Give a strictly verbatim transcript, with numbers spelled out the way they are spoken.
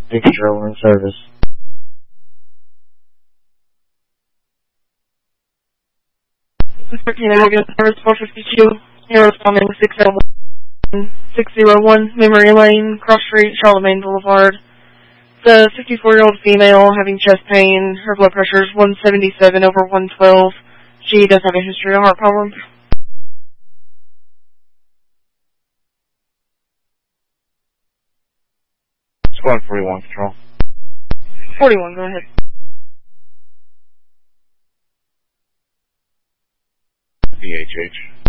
The controller in service. thirteen August, service four fifty-two, you're responding six oh one, six oh one, Memory Lane, Cross Street, Charlemagne Boulevard. The fifty-four-year-old female having chest pain, her blood pressure is one seventy-seven over one twelve. She does have a history of heart problems. Squad forty-one, control. forty-one, go ahead. D H H.